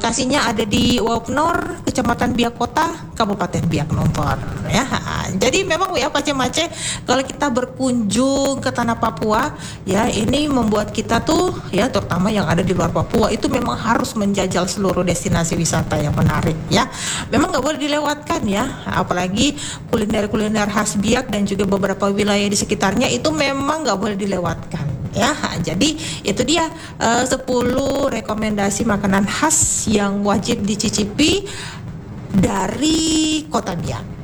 lokasinya ada di Wapnor, Kecamatan Biak Kota, Kabupaten Biak Numfor ya. Jadi memang ya Pak Cemace, kalau kita berkunjung ke tanah Papua ya, ini membuat kita tuh ya, terutama yang ada di luar Papua itu memang harus menjajal seluruh destinasi wisata yang menarik ya. Memang nggak boleh dilewatkan ya, apalagi kuliner-kuliner khas Biak dan juga beberapa wilayah di sekitarnya itu memang nggak boleh dilewatkan ya. Jadi itu dia 10 rekomendasi makanan khas yang wajib dicicipi dari Kota Biak.